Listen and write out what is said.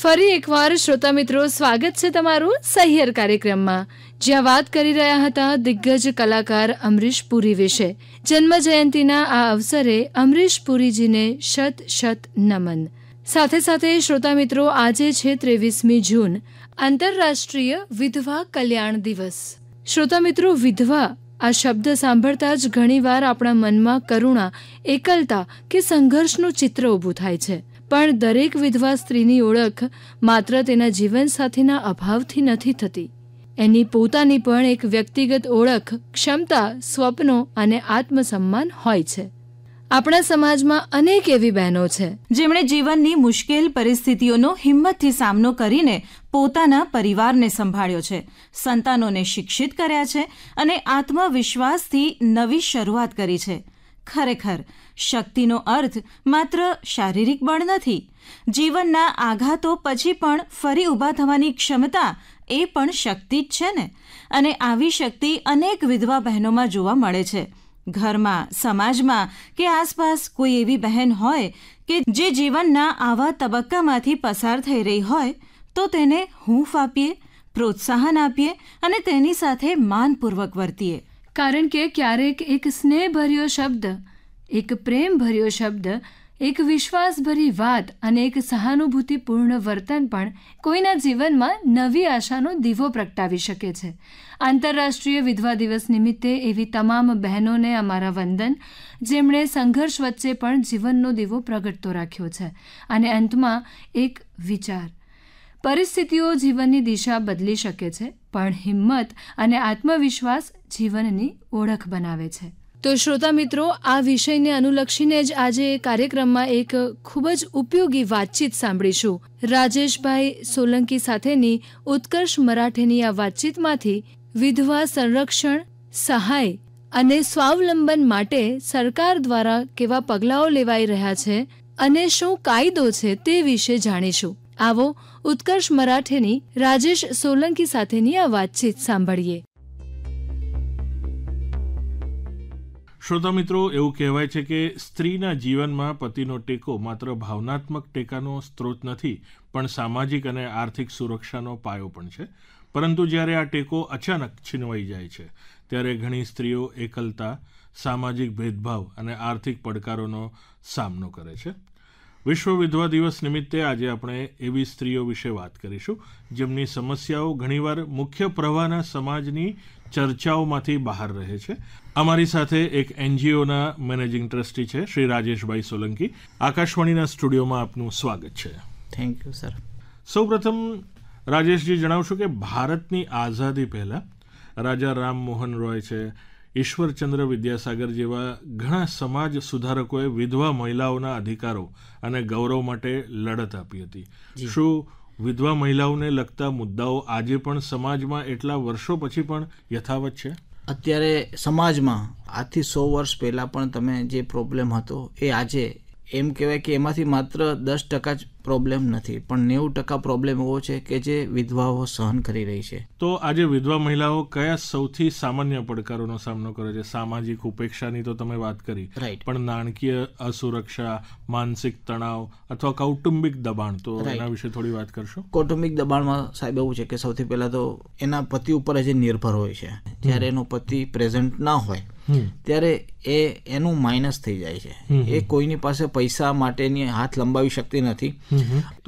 ફરી એકવાર શ્રોતા મિત્રો, સ્વાગત છે તમારું સહિયર કાર્યક્રમમાં, જ્યાં વાત કરી રહ્યા હતા દિગ્ગજ કલાકાર અમરીશ પુરી વિશે. જન્મ જયંતિના આ અવસરે અમરીશ પુરીજીને શત શત નમન. સાથે સાથે શ્રોતા મિત્રો, આજે છે 23મી જૂન, આંતરરાષ્ટ્રીય વિધવા કલ્યાણ દિવસ. શ્રોતા મિત્રો, વિધવા આ શબ્દ સાંભળતા જ ઘણીવાર આપણા મનમાં કરુણા, એકલતા કે સંઘર્ષનું ચિત્ર ઊભું થાય છે. પણ દરેક વિધવા સ્ત્રીની ઓળખ માત્ર તેના જીવનસાથીના અભાવથી નથી થતી. એની પોતાની પણ એક વ્યક્તિગત ઓળખ, ક્ષમતા, સ્વપ્નો અને આત્મસન્માન હોય છે. આપણા સમાજમાં અનેક એવી બહેનો છે જેમણે જીવનની મુશ્કેલ પરિસ્થિતિઓનો હિંમતથી સામનો કરીને પોતાના પરિવારને સંભાળ્યો છે, સંતાનોને શિક્ષિત કર્યા છે અને આત્મવિશ્વાસથી નવી શરૂઆત કરી છે. ખરેખર શક્તિનો અર્થ માત્ર શારીરિક બળ નથી. જીવનના આઘાતો પછી પણ ફરી ઊભા થવાની ક્ષમતા એ પણ શક્તિ જ છે ને. અને આવી શક્તિ અનેક વિધવા બહેનોમાં જોવા મળે છે. ઘરમાં, સમાજમાં કે આસપાસ કોઈ એવી બહેન હોય કે જે જીવનના આવા તબક્કામાંથી પસાર થઈ રહી હોય, તો તેને હૂંફ આપીએ, પ્રોત્સાહન આપીએ અને તેની સાથે માનપૂર્વક વર્તીએ. કારણ કે ક્યારેક એક સ્નેહભર્યો શબ્દ, એક પ્રેમભર્યો શબ્દ, એક વિશ્વાસભરી વાત અને એક સહાનુભૂતિપૂર્ણ વર્તન પણ કોઈના જીવનમાં નવી આશાનો દીવો પ્રગટાવી શકે છે. આંતરરાષ્ટ્રીય વિધવા દિવસ નિમિત્તે એવી તમામ બહેનોને અમારા વંદન, જેમણે સંઘર્ષ વચ્ચે પણ જીવનનો દીવો પ્રગટતો રાખ્યો છે. અને અંતમાં એક વિચાર: પરિસ્થિતિઓ જીવનની દિશા બદલી શકે છે, પણ હિંમત અને આત્મવિશ્વાસ જીવનની ઓળખ બનાવે છે. તો શ્રોતા મિત્રો, આ વિષયને અનુલક્ષીને જ આજે કાર્યક્રમમાં એક ખૂબ જ ઉપયોગી વાતચીત સાંભળીશું. રાજેશભાઈ સોલંકી સાથેની ઉત્કર્ષ મરાઠેની આ વાતચીતમાંથી વિધવા સંરક્ષણ, સહાય અને સ્વાવલંબન માટે સરકાર દ્વારા કેવા પગલાઓ લેવાઈ રહ્યા છે અને શું કાયદો છે તે વિશે જાણીશું. આવો ઉત્કર્ષ મરાઠેની રાજેશ સોલંકી સાથેની આ વાતચીત સાંભળીએ. શ્રોતા મિત્રો, એવું કહેવાય છે કે સ્ત્રીના જીવનમાં પતિનો ટેકો માત્ર ભાવનાત્મક ટેકાનો સ્ત્રોત નથી, પણ સામાજિક અને આર્થિક સુરક્ષાનો પાયો પણ છે. પરંતુ જ્યારે આ ટેકો અચાનક છીનવાઈ જાય છે, ત્યારે ઘણી સ્ત્રીઓ એકલતા, સામાજિક ભેદભાવ અને આર્થિક પડકારોનો સામનો કરે છે. વિશ્વ વિધવા દિવસ નિમિત્તે આજે આપણે એવી સ્ત્રીઓ વિશે વાત કરીશું જેમની સમસ્યાઓ ઘણીવાર મુખ્ય પ્રવાહના સમાજની ચર્ચાઓમાંથી બહાર રહે છે. અમારી સાથે એક એનજીઓના મેનેજિંગ ટ્રસ્ટી છે શ્રી રાજેશભાઈ સોલંકી. આકાશવાણીના સ્ટુડિયોમાં આપનું સ્વાગત છે. Thank you sir. સૌપ્રથમ રાજેશજી, જણાવશો કે ભારતની આઝાદી પહેલાં રાજા રામમોહન રોય છે, ઈશ્વરચંદ્ર વિદ્યાસાગર જેવા ઘણા સમાજ સુધારકોએ વિધવા મહિલાઓના અધિકારો અને ગૌરવ માટે લડત આપી હતી. શું વિધવા મહિલાઓને લગતા મુદ્દાઓ આજે પણ સમાજમાં એટલા વર્ષો પછી પણ યથાવત છે? અત્યારે સમાજમાં આજથી 100 વર્ષ પહેલાં પણ તમે જે પ્રોબ્લેમ હતો એ આજે એમ કહેવાય કે એમાંથી માત્ર 10% જ પ્રોબ્લેમ નથી, પણ 90% પ્રોબ્લેમ એવો છે કે જે વિધવાઓ સહન કરી રહી છે. તો આજે વિધવા મહિલાઓ કયા સૌથી સામાન્ય પડકારોનો સામનો કરે છે? સામાજિક ઉપેક્ષાની તો તમે વાત કરી, પણ નાણાકીય અસુરક્ષા, માનસિક તણાવ અથવા કૌટુંબિક દબાણ, તો એના વિશે થોડી વાત કરશો? કૌટુંબિક દબાણમાં સાહેબ એવું છે કે સૌથી પહેલાં તો એના પતિ ઉપર જ નિર્ભર હોય છે. જ્યારે એનો પતિ પ્રેઝન્ટ ના હોય ત્યારે એનું માઇનસ થઈ જાય છે. એ કોઈની પાસે પૈસા માટેની હાથ લંબાવી શકતી નથી.